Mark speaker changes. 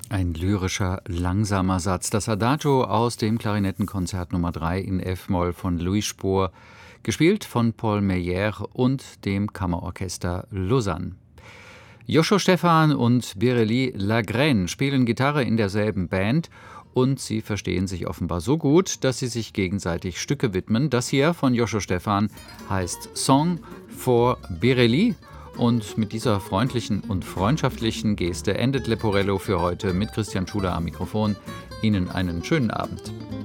Speaker 1: Ein lyrischer, langsamer Satz. Das Adagio aus dem Klarinettenkonzert Nummer 3 in F-Moll von Louis Spohr, gespielt von Paul Meyer und dem Kammerorchester Lausanne. Joscho Stephan und Biréli Lagrène spielen Gitarre in derselben Band und sie verstehen sich offenbar so gut, dass sie sich gegenseitig Stücke widmen. Das hier von Joscho Stephan heißt Song for Biréli. Und mit dieser freundlichen und freundschaftlichen Geste endet Leporello für heute mit Christian Schuler am Mikrofon. Ihnen einen schönen Abend.